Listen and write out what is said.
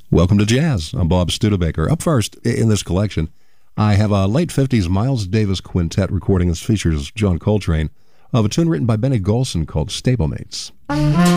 Welcome to Jazz. I'm Bob Studebaker. Up first in this collection, I have a late 50s Miles Davis quintet recording that features John Coltrane of a tune written by Benny Golson called Stablemates.